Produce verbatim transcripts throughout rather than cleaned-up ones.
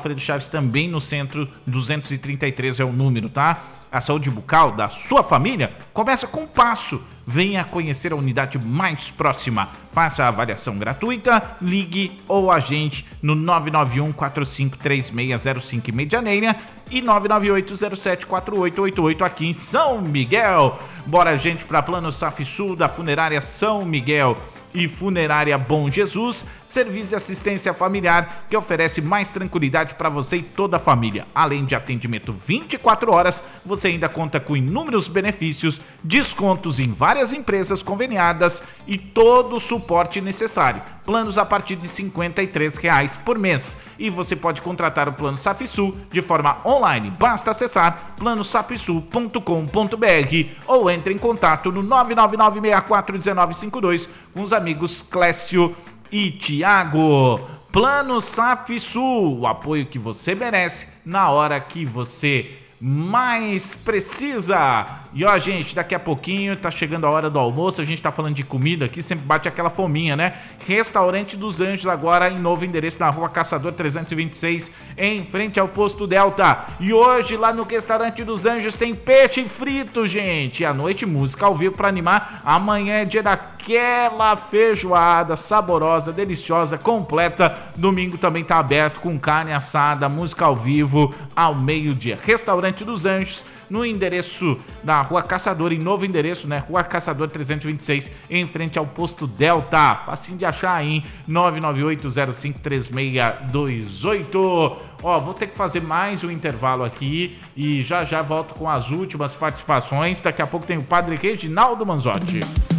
Alfredo Chaves, também no centro, duzentos e trinta e três é o número, tá? A saúde bucal da sua família começa com um passo. Venha conhecer a unidade mais próxima. Faça a avaliação gratuita, ligue ou agende no nove nove um, quatro cinco três seis zero cinco em Medianeira e nove nove oito zero sete quatro oito oito oito aqui em São Miguel. Bora, gente, para Plano Safsul da Funerária São Miguel e Funerária Bom Jesus, serviço de assistência familiar que oferece mais tranquilidade para você e toda a família. Além de atendimento vinte e quatro horas, você ainda conta com inúmeros benefícios, descontos em várias empresas conveniadas e todo o suporte necessário. Planos a partir de cinquenta e três reais por mês. E você pode contratar o Plano Safsul de forma online. Basta acessar plano safsul ponto com ponto b r ou entre em contato no nove nove nove seis quatro um nove cinco dois com os amigos Clécio e Tiago. Plano Safsul, o apoio que você merece na hora que você mais precisa. E ó, gente, daqui a pouquinho tá chegando a hora do almoço, a gente tá falando de comida aqui, sempre bate aquela fominha, né? Restaurante dos Anjos, agora em novo endereço na Rua Caçador trezentos e vinte e seis, em frente ao Posto Delta. E hoje lá no Restaurante dos Anjos tem peixe frito, gente. E à noite música ao vivo pra animar. Amanhã é dia daquela feijoada saborosa, deliciosa, completa. Domingo também tá aberto com carne assada, música ao vivo ao meio-dia. Restaurante dos Anjos, no endereço da Rua Caçador, em novo endereço, né? Rua Caçador trezentos e vinte e seis, em frente ao Posto Delta. Facinho de achar aí, nove nove oito zero cinco três seis dois oito. Ó, vou ter que fazer mais um intervalo aqui e já já volto com as últimas participações. Daqui a pouco tem o Padre Reginaldo Manzotti.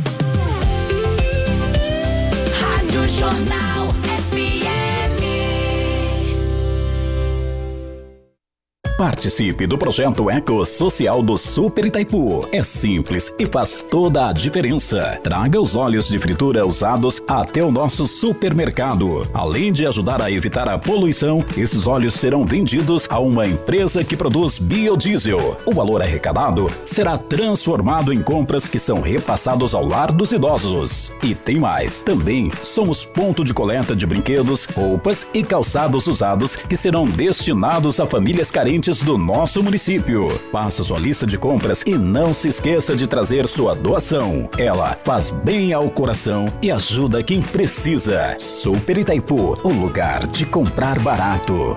Rádio Jornal F M. Participe do projeto Eco Social do Super Itaipu. É simples e faz toda a diferença. Traga os óleos de fritura usados até o nosso supermercado. Além de ajudar a evitar a poluição, esses óleos serão vendidos a uma empresa que produz biodiesel. O valor arrecadado será transformado em compras que são repassados ao lar dos idosos. E tem mais. Também somos ponto de coleta de brinquedos, roupas e calçados usados que serão destinados a famílias carentes do nosso município. Faça sua lista de compras e não se esqueça de trazer sua doação. Ela faz bem ao coração e ajuda quem precisa. Super Itaipu, o lugar de comprar barato.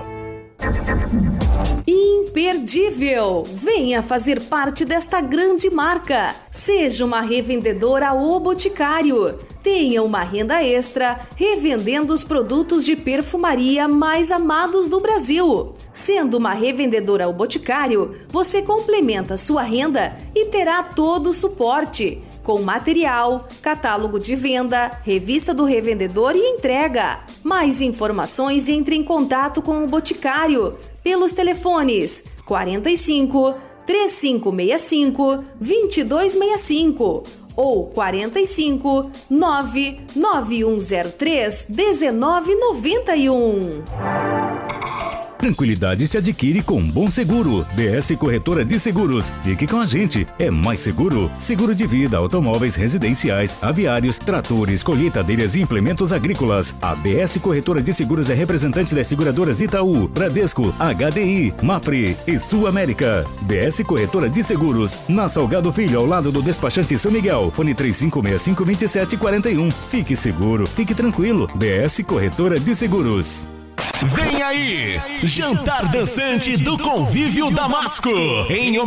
Imperdível! Venha fazer parte desta grande marca. Seja uma revendedora O Boticário. Tenha uma renda extra revendendo os produtos de perfumaria mais amados do Brasil. Sendo uma revendedora O Boticário, você complementa sua renda e terá todo o suporte, com material, catálogo de venda, revista do revendedor e entrega. Mais informações, entre em contato com o Boticário pelos telefones quarenta e cinco, três cinco seis cinco, dois dois seis cinco ou quarenta e cinco, nove nove um zero três, um nove nove um. Tranquilidade se adquire com Bom Seguro. D S Corretora de Seguros. Fique com a gente. É mais seguro. Seguro de vida, automóveis residenciais, aviários, tratores, colheitadeiras e implementos agrícolas. A D S Corretora de Seguros é representante das seguradoras Itaú, Bradesco, H D I, Mafre e Sul América. D S Corretora de Seguros. Na Salgado Filho, ao lado do despachante São Miguel. Fone três cinco seis cinco, dois sete quatro um. Fique seguro. Fique tranquilo. D S Corretora de Seguros. Vem aí, Jantar Dançante do Convívio Damasco, em